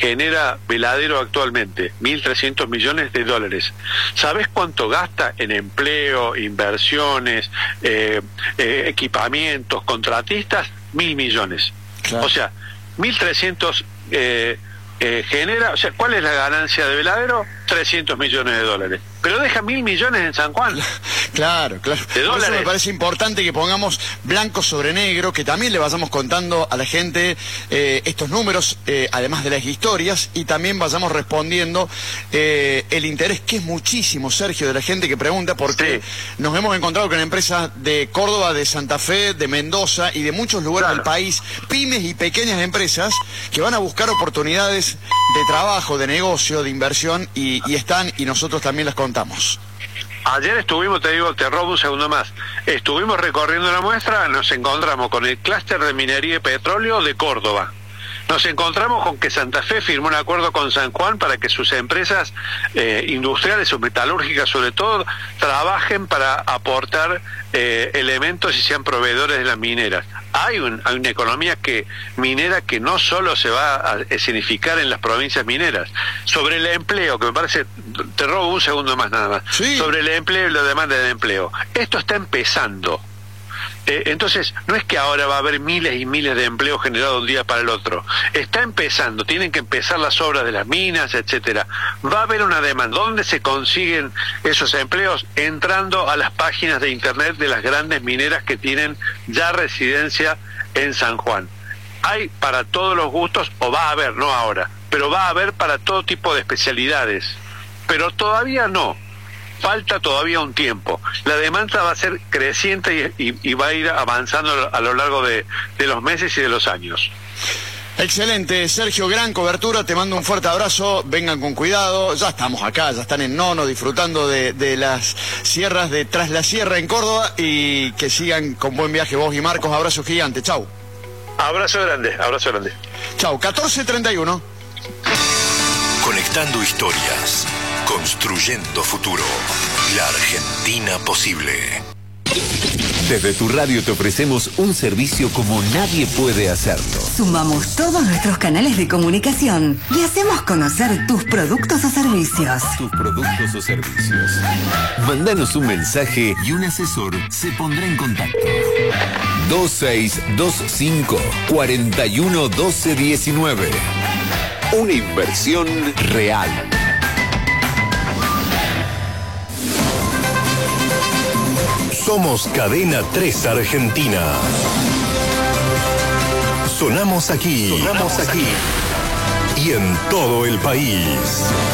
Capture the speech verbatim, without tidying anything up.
genera Veladero actualmente, mil trescientos millones de dólares. ¿Sabés cuánto gasta en empleo, inversiones, eh, eh, equipamientos, contratistas? Mil millones. Claro. O sea, mil trescientos eh, eh, genera, o sea, ¿cuál es la ganancia de Veladero? trescientos millones de dólares. Pero deja mil millones en San Juan. Claro, claro. De Por dólares. eso me parece importante que pongamos blanco sobre negro, que también le vayamos contando a la gente eh, estos números, eh, además de las historias, y también vayamos respondiendo eh, el interés, que es muchísimo, Sergio, de la gente que pregunta, porque sí. nos hemos encontrado con empresas de Córdoba, de Santa Fe, de Mendoza y de muchos lugares claro. del país, pymes y pequeñas empresas que van a buscar oportunidades de trabajo, de negocio, de inversión, y, y están, y nosotros también las contamos. Ayer estuvimos, te digo, te robo un segundo más, estuvimos recorriendo la muestra, nos encontramos con el clúster de minería y petróleo de Córdoba. Nos encontramos con que Santa Fe firmó un acuerdo con San Juan para que sus empresas eh, industriales o metalúrgicas, sobre todo, trabajen para aportar eh, elementos y sean proveedores de las mineras. Hay, un, hay una economía que minera que no solo se va a significar en las provincias mineras. Sobre el empleo, que me parece, te robo un segundo más nada más, sí. sobre el empleo y la demanda de empleo. Esto está empezando. Eh, entonces, no es que ahora va a haber miles y miles de empleos generados de un día para el otro. Está empezando, tienen que empezar las obras de las minas, etcétera. Va a haber una demanda. ¿Dónde se consiguen esos empleos? Entrando a las páginas de internet de las grandes mineras que tienen ya residencia en San Juan. Hay para todos los gustos, o va a haber, no ahora, pero va a haber para todo tipo de especialidades. Pero todavía no. Falta todavía un tiempo. La demanda va a ser creciente y, y, y va a ir avanzando a lo largo de, de los meses y de los años. Excelente, Sergio, gran cobertura, te mando un fuerte abrazo, vengan con cuidado, ya estamos acá, ya están en Nono disfrutando de, de las sierras de Tras la Sierra en Córdoba, y que sigan con buen viaje vos y Marcos, abrazo gigante, chau. Abrazo grande, abrazo grande. Chau, catorce treinta y uno. Conectando historias, construyendo futuro. La Argentina posible. Desde tu radio te ofrecemos un servicio como nadie puede hacerlo. Sumamos todos nuestros canales de comunicación y hacemos conocer tus productos o servicios. Tus productos o servicios. Mándanos un mensaje y un asesor se pondrá en contacto. dos seis dos cinco, cuatro uno uno dos uno. Una inversión real. Somos Cadena tres Argentina. Sonamos aquí. Sonamos aquí. Y en todo el país.